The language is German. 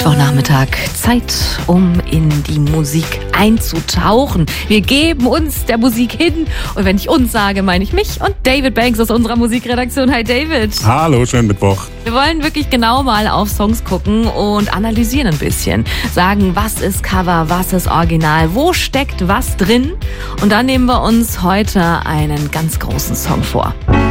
Mittwochnachmittag, Zeit, um in die Musik einzutauchen. Wir geben uns der Musik hin. Und wenn ich uns sage, meine ich mich und David Banks aus unserer Musikredaktion. Hi David. Hallo, schönen Mittwoch. Wir wollen wirklich genau mal auf Songs gucken und analysieren ein bisschen. Sagen, was ist Cover, was ist Original, wo steckt was drin? Und dann nehmen wir uns heute einen ganz großen Song vor.